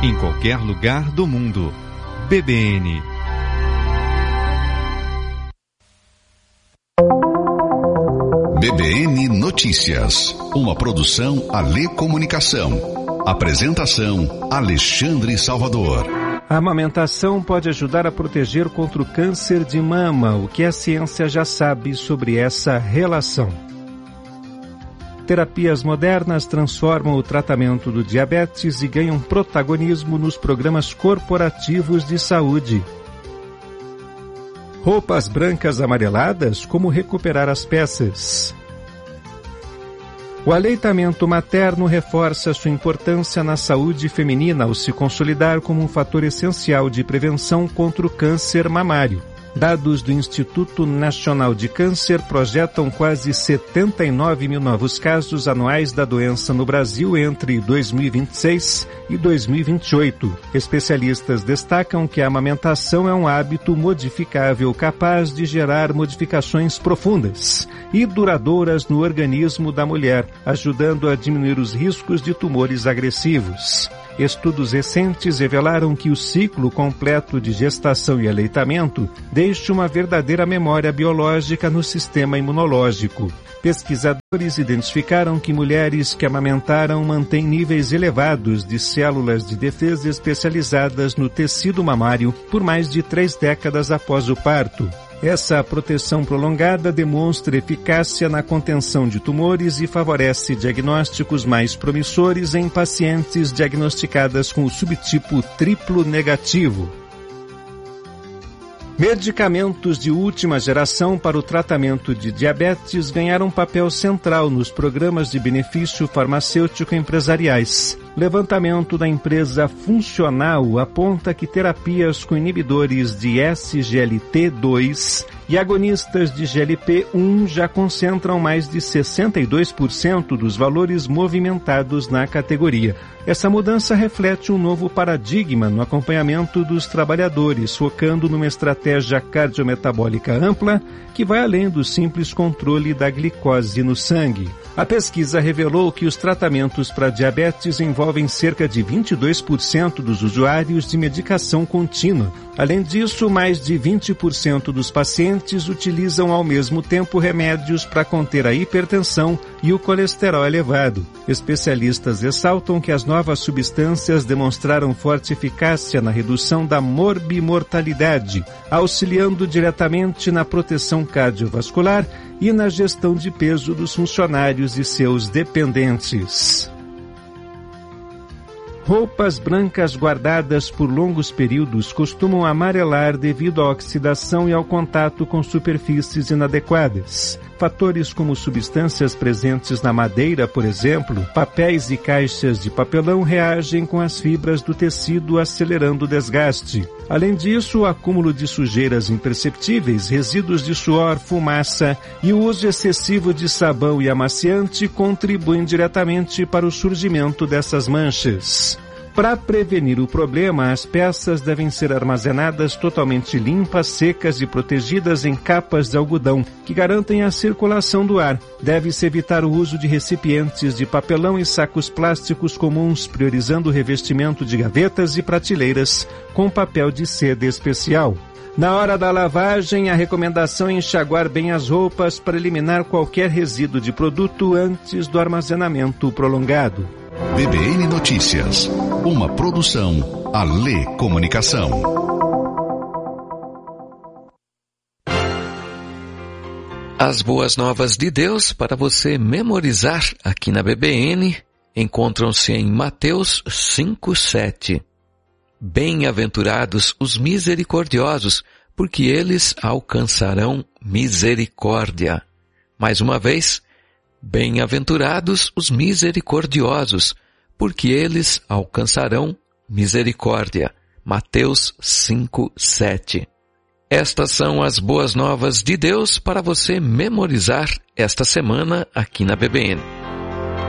em qualquer lugar do mundo. BBN. BBN Notícias, uma produção Alê Comunicação. Apresentação Alexandre Salvador. A amamentação pode ajudar a proteger contra o câncer de mama, o que a ciência já sabe sobre essa relação. Terapias modernas transformam o tratamento do diabetes e ganham protagonismo nos programas corporativos de saúde. Roupas brancas amareladas, como recuperar as peças? O aleitamento materno reforça sua importância na saúde feminina ao se consolidar como um fator essencial de prevenção contra o câncer mamário. Dados do Instituto Nacional de Câncer projetam quase 79 mil novos casos anuais da doença no Brasil entre 2026 e 2028. Especialistas destacam que a amamentação é um hábito modificável capaz de gerar modificações profundas e duradouras no organismo da mulher, ajudando a diminuir os riscos de tumores agressivos. Estudos recentes revelaram que o ciclo completo de gestação e aleitamento deixa uma verdadeira memória biológica no sistema imunológico. Pesquisadores identificaram que mulheres que amamentaram mantêm níveis elevados de células de defesa especializadas no tecido mamário por mais de 3 décadas após o parto. Essa proteção prolongada demonstra eficácia na contenção de tumores e favorece diagnósticos mais promissores em pacientes diagnosticadas com o subtipo triplo negativo. Medicamentos de última geração para o tratamento de diabetes ganharam papel central nos programas de benefício farmacêutico empresariais. Levantamento da empresa Funcional aponta que terapias com inibidores de SGLT2 e agonistas de GLP-1 já concentram mais de 62% dos valores movimentados na categoria. Essa mudança reflete um novo paradigma no acompanhamento dos trabalhadores, focando numa estratégia cardiometabólica ampla que vai além do simples controle da glicose no sangue. A pesquisa revelou que os tratamentos para diabetes envolvem cerca de 22% dos usuários de medicação contínua. Além disso, mais de 20% dos pacientes utilizam ao mesmo tempo remédios para conter a hipertensão e o colesterol elevado. Especialistas ressaltam que as novas substâncias demonstraram forte eficácia na redução da morbimortalidade, auxiliando diretamente na proteção cardiovascular e na gestão de peso dos funcionários e seus dependentes. Roupas brancas guardadas por longos períodos costumam amarelar devido à oxidação e ao contato com superfícies inadequadas. Fatores como substâncias presentes na madeira, por exemplo, papéis e caixas de papelão reagem com as fibras do tecido, acelerando o desgaste. Além disso, o acúmulo de sujeiras imperceptíveis, resíduos de suor, fumaça e o uso excessivo de sabão e amaciante contribuem diretamente para o surgimento dessas manchas. Para prevenir o problema, as peças devem ser armazenadas totalmente limpas, secas e protegidas em capas de algodão, que garantem a circulação do ar. Deve-se evitar o uso de recipientes de papelão e sacos plásticos comuns, priorizando o revestimento de gavetas e prateleiras com papel de seda especial. Na hora da lavagem, a recomendação é enxaguar bem as roupas para eliminar qualquer resíduo de produto antes do armazenamento prolongado. BBN Notícias, uma produção Alê Comunicação. As boas novas de Deus para você memorizar aqui na BBN encontram-se em Mateus 5:7. Bem-aventurados os misericordiosos, porque eles alcançarão misericórdia. Mais uma vez, bem-aventurados os misericordiosos, porque eles alcançarão misericórdia. Mateus 5:7. Estas são as boas novas de Deus para você memorizar esta semana aqui na BBN.